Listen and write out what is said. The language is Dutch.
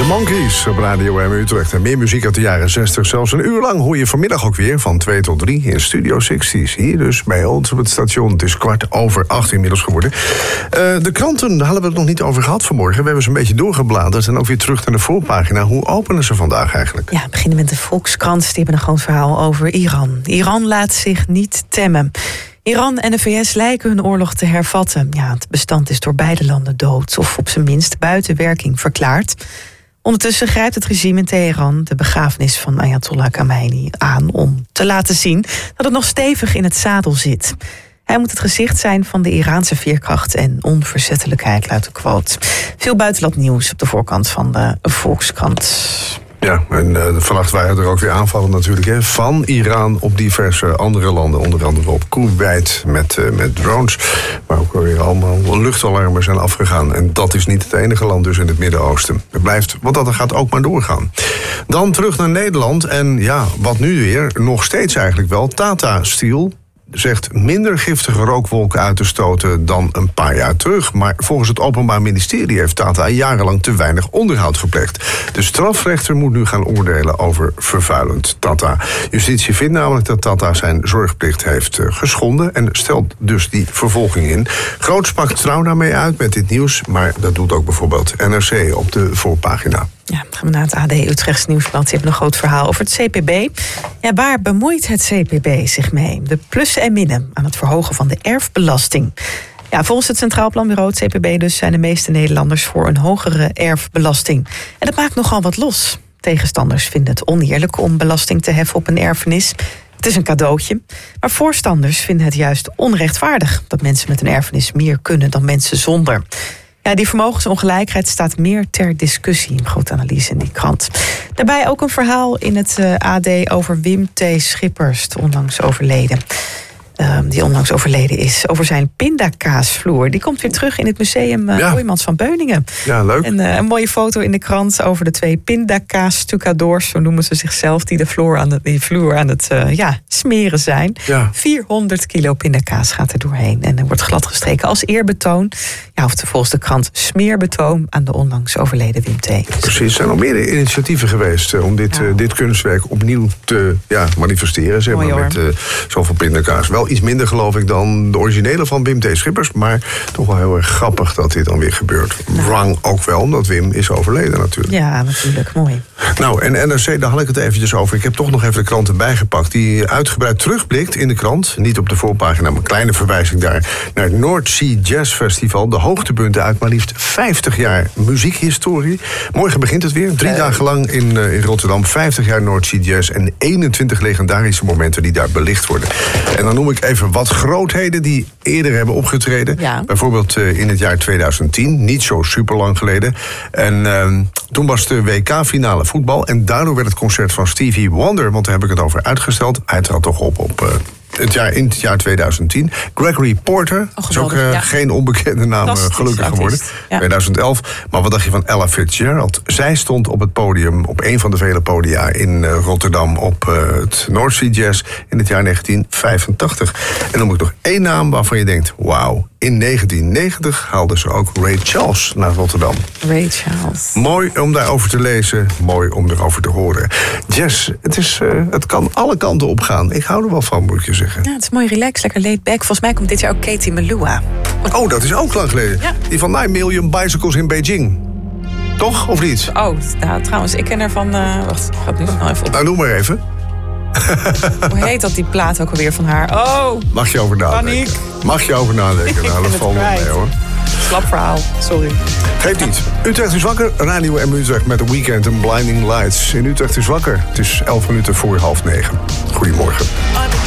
De Monkees op Radio M Utrecht. En meer muziek uit de jaren 60. Zelfs een uur lang hoor je vanmiddag ook weer van 2 tot 3 in Studio 60's. Hier dus bij ons op het station. Het is 7:15 inmiddels geworden. De kranten, daar hadden we het nog niet over gehad vanmorgen. We hebben ze een beetje doorgebladerd en ook weer terug naar de voorpagina. Hoe openen ze vandaag eigenlijk? Ja, we beginnen met de Volkskrant. Die hebben een groot verhaal over Iran. Iran laat zich niet temmen. Iran en de VS lijken hun oorlog te hervatten. Ja, het bestand is door beide landen dood of op zijn minst buiten werking verklaard. Ondertussen grijpt het regime in Teheran de begrafenis van Ayatollah Khamenei aan om te laten zien dat het nog stevig in het zadel zit. Hij moet het gezicht zijn van de Iraanse veerkracht en onverzettelijkheid, luidt de quote. Veel buitenlandnieuws op de voorkant van de Volkskrant. Ja, en vannacht waren er ook weer aanvallen natuurlijk, hè, van Iran op diverse andere landen. Onder andere op Kuwait met drones. Maar ook weer allemaal luchtalarmen zijn afgegaan. En dat is niet het enige land dus in het Midden-Oosten. Het blijft, wat dat er gaat, ook maar doorgaan. Dan terug naar Nederland. En ja, wat nu weer, nog steeds eigenlijk wel, Tata Steel zegt minder giftige rookwolken uit te stoten dan een paar jaar terug. Maar volgens het Openbaar Ministerie heeft Tata jarenlang te weinig onderhoud gepleegd. De strafrechter moet nu gaan oordelen over vervuilend Tata. Justitie vindt namelijk dat Tata zijn zorgplicht heeft geschonden en stelt dus die vervolging in. Groots pakt Trouw daarmee uit met dit nieuws, maar dat doet ook bijvoorbeeld NRC op de voorpagina. Ja, dan gaan we naar het AD Utrechts Nieuwsblad. Die hebben een groot verhaal over het CPB. Ja, waar bemoeit het CPB zich mee? De plussen en minnen aan het verhogen van de erfbelasting. Ja, volgens het Centraal Planbureau, het CPB dus, zijn de meeste Nederlanders voor een hogere erfbelasting. En dat maakt nogal wat los. Tegenstanders vinden het oneerlijk om belasting te heffen op een erfenis. Het is een cadeautje. Maar voorstanders vinden het juist onrechtvaardig dat mensen met een erfenis meer kunnen dan mensen zonder. Ja, die vermogensongelijkheid staat meer ter discussie. Een grote analyse in die krant. Daarbij ook een verhaal in het AD over Wim T. Schippers, die onlangs overleden is. Over zijn pindakaasvloer. Die komt weer terug in het museum Hoijmans van Beuningen. Ja, leuk. En een mooie foto in de krant over de 2 pindakaas-stucadoors, zo noemen ze zichzelf, die die vloer aan het smeren zijn. Ja. 400 kilo pindakaas gaat er doorheen. En er wordt gladgestreken als eerbetoon. Ja, of volgens de krant smeerbetoon aan de onlangs overleden Wim T. Precies, er zijn al meerdere initiatieven geweest om dit kunstwerk opnieuw te manifesteren. Zeg maar, met zoveel pindakaas. Wel iets minder, geloof ik, dan de originele van Wim T. Schippers. Maar toch wel heel erg grappig dat dit dan weer gebeurt. Wrang ook wel, omdat Wim is overleden natuurlijk. Ja, natuurlijk. Mooi. Nou, en NRC, daar had ik het eventjes over. Ik heb toch nog even de krant erbij gepakt. Die uitgebreid terugblikt in de krant. Niet op de voorpagina, maar een kleine verwijzing daar naar het North Sea Jazz Festival. De hoogtepunten uit maar liefst 50 jaar muziekhistorie. Morgen begint het weer. 3 dagen lang in Rotterdam. 50 jaar North Sea Jazz en 21 legendarische momenten die daar belicht worden. En dan noem ik even wat grootheden die eerder hebben opgetreden. Ja. Bijvoorbeeld in het jaar 2010, niet zo super lang geleden. En toen was de WK-finale voetbal. En daardoor werd het concert van Stevie Wonder, want daar heb ik het over uitgesteld. Hij trad toch op in het jaar 2010. Gregory Porter, is ook geen onbekende naam gelukkig geworden. Ja. 2011. Maar wat dacht je van Ella Fitzgerald? Zij stond op het podium, op een van de vele podia in Rotterdam, op het North Sea Jazz in het jaar 1985. En dan noem ik nog 1 naam waarvan je denkt, wauw. In 1990 haalden ze ook Ray Charles naar Rotterdam. Ray Charles. Mooi om daarover te lezen, mooi om erover te horen. Jazz, het kan alle kanten op gaan. Ik hou er wel van, moet ik je zeggen. Ja, het is mooi relaxed, lekker laid back. Volgens mij komt dit jaar ook Katie Melua. Oh, dat is ook lang geleden. Ja. Die van 9 Million Bicycles in Beijing. Toch, of niet? Oh, nou, trouwens, ik ken er van... wacht, ik ga het nu snel even op. Nou, noem maar even. Hoe heet dat, die plaat ook alweer van haar? Oh, mag je over nadenken? Paniek. Mag je over nadenken? Nou, dat valt wel mee, hoor. Slap verhaal, sorry. Geeft niet. Utrecht is wakker. Radio M Utrecht met The Weeknd en Blinding Lights. In Utrecht is wakker. Het is 9:11. Goedemorgen.